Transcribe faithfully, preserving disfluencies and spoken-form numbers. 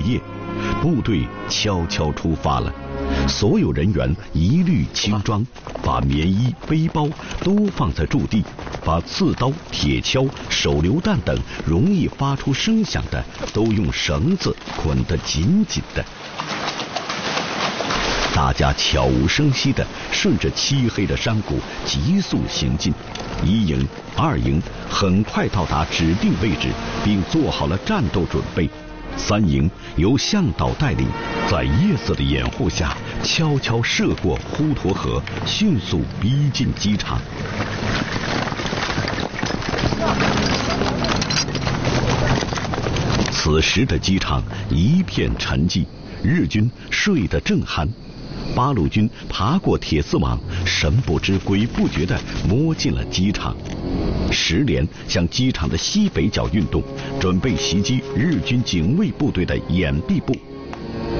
夜，部队悄悄出发了。所有人员一律轻装，把棉衣、背包都放在驻地，把刺刀、铁锹、手榴弹等容易发出声响的都用绳子捆得紧紧的。大家悄无声息地顺着漆黑的山谷急速行进，一营、二营很快到达指定位置，并做好了战斗准备。三营由向导带领，在夜色的掩护下，悄悄涉过滹沱河，迅速逼近机场。此时的机场一片沉寂，日军睡得正酣。八路军爬过铁丝网，神不知鬼不觉地摸进了机场。十连向机场的西北角运动，准备袭击日军警卫部队的掩蔽部。